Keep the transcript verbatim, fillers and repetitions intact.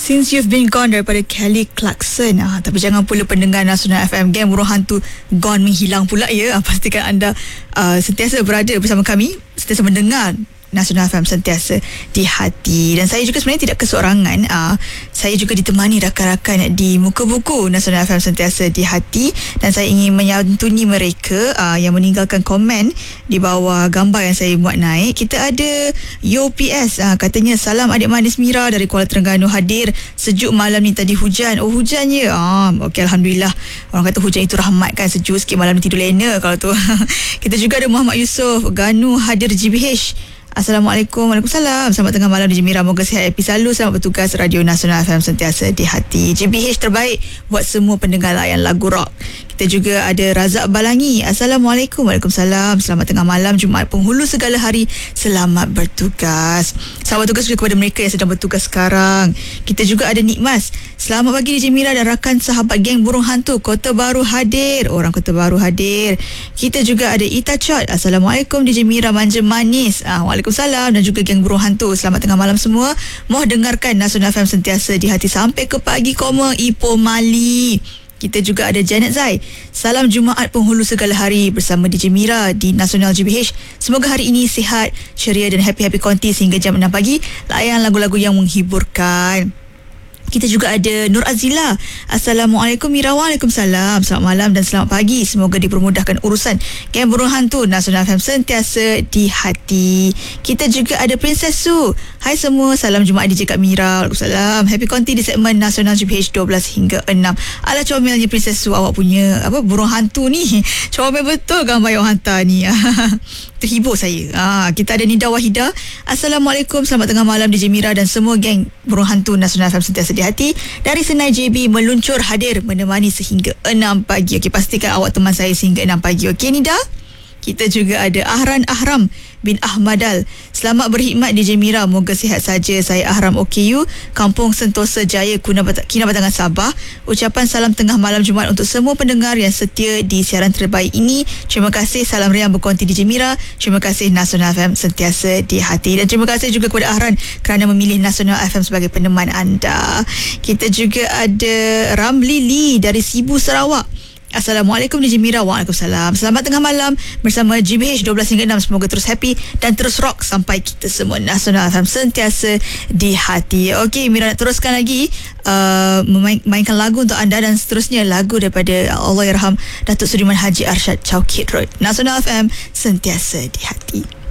Since You've Been Gone daripada Kelly Clarkson. ah, Tapi jangan pula pendengar Nasional F M, geng burung hantu gone menghilang pula ya. ah, Pastikan anda uh, sentiasa berada bersama kami, sentiasa mendengar Nasional F M sentiasa di hati. Dan saya juga sebenarnya tidak keseorangan. uh, Saya juga ditemani rakan-rakan di muka buku Nasional F M sentiasa di hati. Dan saya ingin menyantuni mereka uh, yang meninggalkan komen di bawah gambar yang saya buat naik. Kita ada Yo P S, uh, katanya salam adik manis Mira dari Kuala Terengganu hadir. Sejuk malam ni, tadi hujan. Oh hujan je. ah, Okey, Alhamdulillah. Orang kata hujan itu rahmat kan, sejuk sikit malam ni, tidur lena kalau tu. Kita juga ada Muhammad Yusof Ganu hadir G B H. Assalamualaikum. Waalaikumsalam. Selamat tengah malam di Jemira. Moga sihat, happy selalu. Selamat bertugas. Radio Nasional F M sentiasa di hati. G B H terbaik buat semua pendengar layan lagu rock. Kita juga ada Razak Balangi. Assalamualaikum. Waalaikumsalam. Selamat tengah malam, Jumaat penghulu segala hari. Selamat bertugas. Selamat bertugas juga kepada mereka yang sedang bertugas sekarang. Kita juga ada Nikmas. Selamat pagi di Jemira dan rakan sahabat geng burung hantu Kota Baru hadir. Orang Kota Baru hadir. Kita juga ada Ita Chot. Assalamualaikum di Jemira manja manis. Ah, Waalaikumsalam. Dan juga geng burung hantu. Selamat tengah malam semua. Mohon dengarkan Nasional F M sentiasa di hati sampai ke pagi koma Ipoh Mali. Kita juga ada Janet Zai. Salam Jumaat penghulu segala hari bersama D J Mira di Nasional G B H. Semoga hari ini sihat, ceria dan happy-happy konti sehingga jam enam pagi. Layan lagu-lagu yang menghiburkan. Kita juga ada Nur Azila. Assalamualaikum Mira. Waalaikumsalam. Selamat malam dan selamat pagi. Semoga dipermudahkan urusan geng burung hantu Nasional F M sentiasa di hati. Kita juga ada Princess Su. Hai semua, salam Jumaat D J Kak Mira. Waalaikumsalam. Happy konti di segmen Nasional G B H dua belas hingga enam. Alah comelnya Princess Su, awak punya apa burung hantu ni. Comel betul gambar yang hantar ni. Terhibur saya. Ah, kita ada Nida Wahida. Assalamualaikum. Selamat tengah malam D J Mira dan semua geng burung hantu Nasional F M sentiasa di hati. Dari Senai J B meluncur hadir menemani sehingga enam pagi. Okey, pastikan awak teman saya sehingga enam pagi. Okey Nida? Kita juga ada Ahran Ahram bin Ahmadal. Selamat berkhidmat D J Mira. Moga sihat saja. Saya Ahram O K U, Kampung Sentosa Jaya, Kinabatangan, Sabah. Ucapan salam tengah malam Jumaat untuk semua pendengar yang setia di siaran terbaik ini. Terima kasih. Salam riang berkonti D J Mira. Terima kasih Nasional F M sentiasa di hati. Dan terima kasih juga kepada Ahran kerana memilih Nasional F M sebagai peneman anda. Kita juga ada Ramli Lee dari Sibu, Sarawak. Assalamualaikum D J Mira. Waalaikumsalam. Selamat tengah malam bersama G B H dua belas hingga enam. Semoga terus happy dan terus rock sampai kita semua Nasional F M sentiasa di hati. Okey, Mira nak teruskan lagi uh, memainkan lagu untuk anda dan seterusnya lagu daripada Allahyarham Datuk Sudiman Haji Arsyad Chowkit Road. Nasional F M sentiasa di hati.